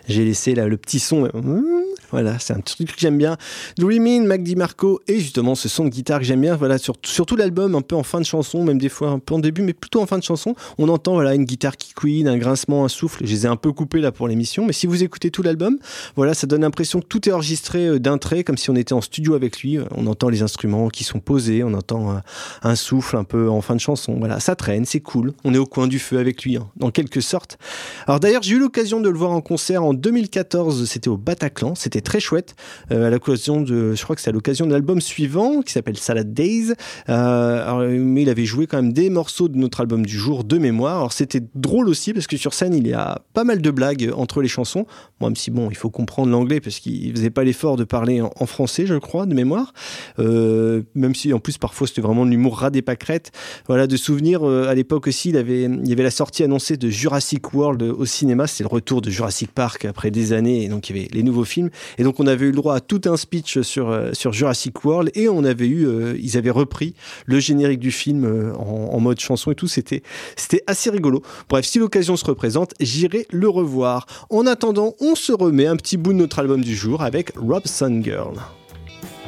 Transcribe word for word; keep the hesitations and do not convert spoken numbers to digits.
j'ai laissé là, le petit son. Voilà, c'est un truc que j'aime bien. Dreamin', Mac DiMarco et justement ce son de guitare que j'aime bien. Voilà, sur, sur tout l'album, un peu en fin de chanson, même des fois un peu en début, mais plutôt en fin de chanson, on entend voilà, une guitare qui couine, un grincement, un souffle. Je les ai un peu coupés là pour l'émission, mais si vous écoutez tout l'album, voilà, ça donne l'impression que tout est enregistré d'un trait, comme si on était en studio avec lui. On entend les instruments qui sont posés, on entend un, un souffle un peu en fin de chanson. Voilà, ça traîne, c'est cool. On est au coin du feu avec lui, hein, en quelque sorte. Alors d'ailleurs, j'ai eu l'occasion de le voir en concert en deux mille quatorze, c'était au Bataclan, c'était très chouette, euh, à l'occasion de, je crois que c'est à l'occasion de l'album suivant, qui s'appelle Salad Days, euh, alors, mais il avait joué quand même des morceaux de notre album du jour de mémoire. Alors c'était drôle aussi, parce que sur scène, il y a pas mal de blagues entre les chansons, bon, même si bon, il faut comprendre l'anglais, parce qu'il faisait pas l'effort de parler en, en français, je crois, de mémoire, euh, même si en plus parfois c'était vraiment de l'humour ras des pâquerettes. Voilà, de souvenirs, euh, à l'époque aussi, il, avait, il y avait la sortie annoncée de Jurassic World au cinéma, c'était le retour de Jurassic Park après des années, et donc il y avait les nouveaux films, et donc on avait eu le droit à tout un speech sur, euh, sur Jurassic World, et on avait eu, euh, ils avaient repris le générique du film euh, en, en mode chanson et tout, c'était, c'était assez rigolo. Bref, si l'occasion se représente, j'irai le revoir. En attendant, on se remet un petit bout de notre album du jour avec Robson Girl.